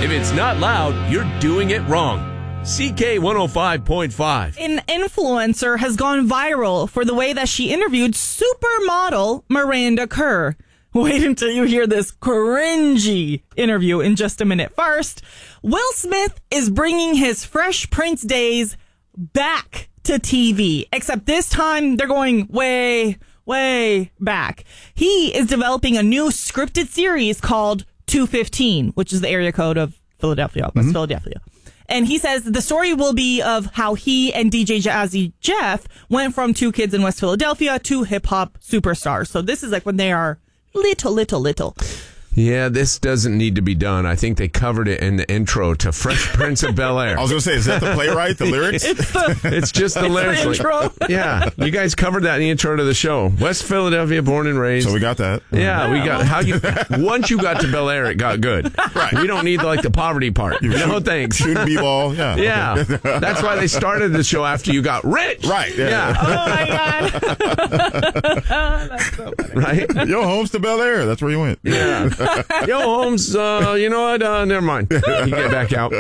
If it's not loud, you're doing it wrong. CK 105.5. An influencer has gone viral for the way that she interviewed supermodel Miranda Kerr. Wait until you hear this cringy interview in just a minute. First, Will Smith is bringing his Fresh Prince days back to TV, except this time they're going way back. He is developing a new scripted series called 215, which is the area code of Philadelphia, West Philadelphia. And he says the story will be of how he and DJ Jazzy Jeff went from two kids in West Philadelphia to hip-hop superstars. So this is like when they are little. Yeah, this doesn't need to be done. I think they covered it in the intro to Fresh Prince of Bel-Air. I was going to say, is that the playwright, the lyrics? It's just the lyrics. The intro. Yeah, you guys covered that in the intro to the show. West Philadelphia, born and raised. So we got that. Yeah, we got once you got to Bel-Air, it got good. Right. We don't need the poverty part. No thanks. Shooting b-ball. Yeah. Yeah, that's why they started the show after you got rich. Right. Yeah. Oh my God. That's so funny. Right. Yo, Holmes to Bel-Air. That's where you went. Yeah. Yo, Holmes, you know what? Never mind. You get back out.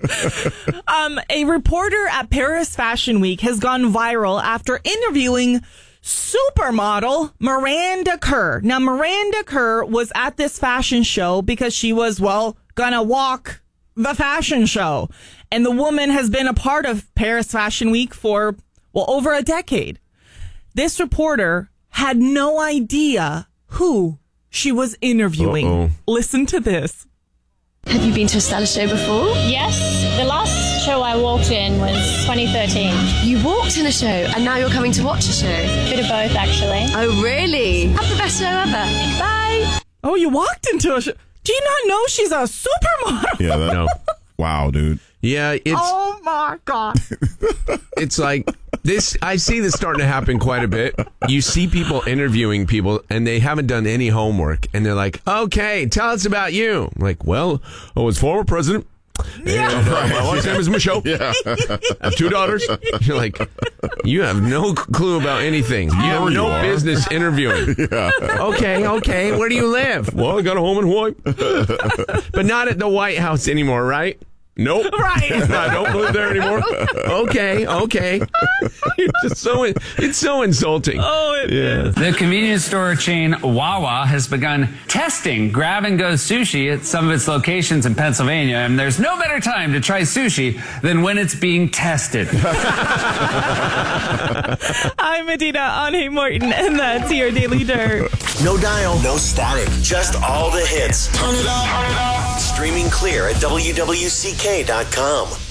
A reporter at Paris Fashion Week has gone viral after interviewing supermodel Miranda Kerr. Now, Miranda Kerr was at this fashion show because she was, gonna walk the fashion show. And the woman has been a part of Paris Fashion Week for, over a decade. This reporter had no idea who she was interviewing. Uh-oh. Listen to this. Have you been to a stylist show before? Yes, the last show I walked in was 2013. You walked in a show and now you're coming to watch a show? Bit of both, actually. Oh, really? Have the best show ever. Bye. Oh, you walked into a show. Do you not know she's a supermodel? Yeah. No. Wow, dude. Yeah, it's... Oh, my God. It's like this. I see this starting to happen quite a bit. You see people interviewing people and they haven't done any homework and they're like, okay, tell us about you. I'm like, well, I was former president. Yeah. And, my wife's name is Michelle. Yeah. I have 2 daughters. You're like, you have no clue about anything. You have no business interviewing. Yeah. Okay. Where do you live? Well, I got a home in Hawaii. But not at the White House anymore, right? Nope. Right. I don't live there anymore. Okay. It's so insulting. Oh, it is. The convenience store chain Wawa has begun testing grab-and-go sushi at some of its locations in Pennsylvania, and there's no better time to try sushi than when it's being tested. I'm Medina on Hey Morton, and that's your Daily Dirt. No dial, no static, just all the hits. Turn it up. Streaming clear at WWCK.com.